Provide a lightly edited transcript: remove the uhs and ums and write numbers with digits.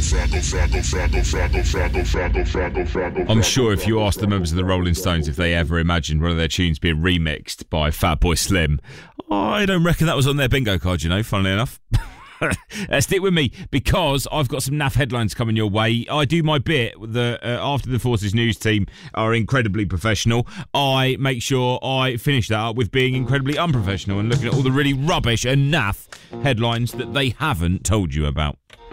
I'm sure if you ask the members of the Rolling Stones if they ever imagined one of their tunes being remixed by Fatboy Slim, I don't reckon that was on their bingo card, you know, funnily enough. Stick with me because I've got some naff headlines coming your way. I do my bit after the Forces News team are incredibly professional. I make sure I finish that up with being incredibly unprofessional and looking at all the really rubbish and naff headlines that they haven't told you about.